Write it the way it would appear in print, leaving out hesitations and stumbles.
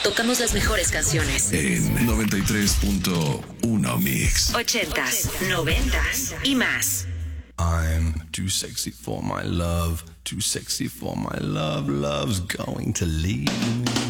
Tocamos las mejores canciones. En 93.1 Mix. 80s, 90s y más. I'm too sexy for my love, too sexy for my love, love's going to leave me.